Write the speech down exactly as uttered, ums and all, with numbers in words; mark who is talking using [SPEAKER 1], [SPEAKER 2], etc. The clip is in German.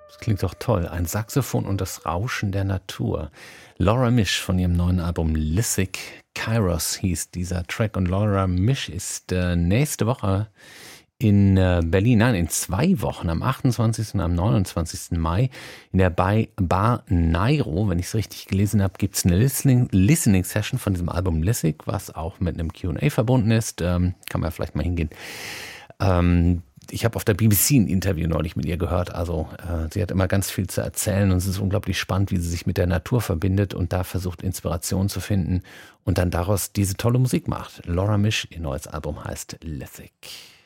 [SPEAKER 1] Das klingt doch toll. Ein Saxophon und das Rauschen der Natur. Laura Misch von ihrem neuen Album Lithic. Kairos hieß dieser Track. Und Laura Misch ist äh, nächste Woche in äh, Berlin, nein, in zwei Wochen, am achtundzwanzigsten und am neunundzwanzigsten Mai, in der Bar, Bar Nairo, wenn ich es richtig gelesen habe, gibt es eine Listening, Listening Session von diesem Album Lithic, was auch mit einem Q und A verbunden ist. Ähm, kann man vielleicht mal hingehen. Ähm, Ich habe auf der B B C ein Interview neulich mit ihr gehört. Also äh, sie hat immer ganz viel zu erzählen und es ist unglaublich spannend, wie sie sich mit der Natur verbindet und da versucht, Inspiration zu finden und dann daraus diese tolle Musik macht. Laura Misch, ihr neues Album heißt Lithic.